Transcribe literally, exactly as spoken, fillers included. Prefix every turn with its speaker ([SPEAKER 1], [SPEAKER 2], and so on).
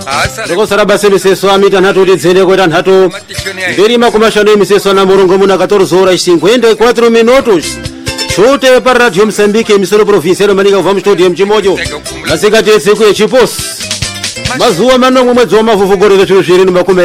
[SPEAKER 1] ndokosara basi miseso amita nhatu tidzene kweta nhatu mbiri makumashanu imiseso na murongo muna catorze horas cinquenta e quatro minutos. Chute para Radio Moçambique, emissora provincial maninga vamos todo em Chimojo. Nasika tesiku echiposi. Mazuwa manongo mwezi wa mavuvu gore vetu ishirini makume